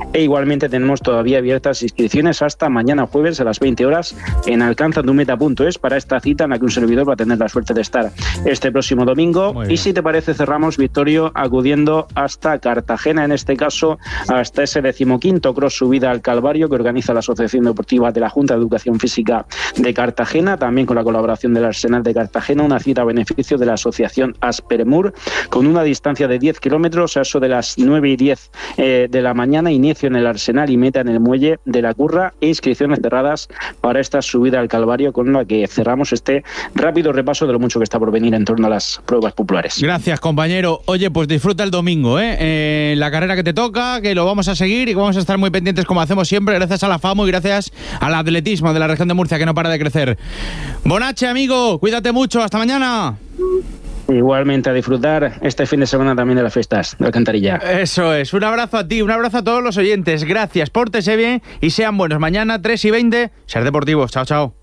E igualmente tenemos todavía abiertas inscripciones hasta mañana jueves a las 20 horas en alcanzandumeta.es para esta cita en la que un servidor va a tener la suerte de estar este próximo domingo. Y si te parece, cerramos, Victorio, acudiendo hasta Cartagena, en este caso hasta ese 15º cross subida al Calvario que organiza la Asociación Deportiva de la Junta de Educación Física de Cartagena, también con la colaboración del Arsenal de Cartagena, una cita a beneficio de la Asociación Aspermur, con una distancia de 10 kilómetros, a eso de las 9:10 de la mañana, inicio en el Arsenal y meta en el muelle de la Curra, e inscripciones cerradas para esta subida al Calvario, con la que cerramos este rápido repaso de lo mucho que está por venir en torno a las pruebas populares. Gracias, compañero. Oye, pues disfruta el domingo, la carrera que te toca, que lo vamos a seguir y que vamos a estar muy pendientes como hacemos siempre, gracias a la FAMU y gracias al atletismo de la región de Murcia, que no para de crecer. Bonache, amigo, cuídate mucho, hasta mañana. Igualmente, a disfrutar este fin de semana también de las fiestas de Alcantarilla. Eso es, un abrazo a ti, un abrazo a todos los oyentes, gracias, pórtese bien y sean buenos. Mañana 3:20, Ser Deportivos, chao, chao.